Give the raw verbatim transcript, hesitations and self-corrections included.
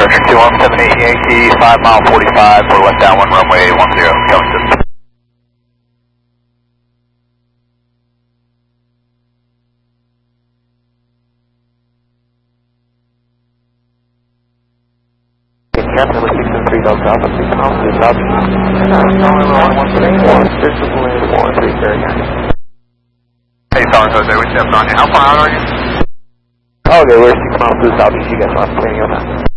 two one seven eight Yankee, five mile forty-five for left downwind runway one zero, going system. Captain number six seven three Delta Alpha, six miles to the south. Calling one one seven eight one, visible in one three carry nine. Hey, San Jose, we stepped on you. How far out are you? Okay, we're six miles to the southeast. You guys are playing your time.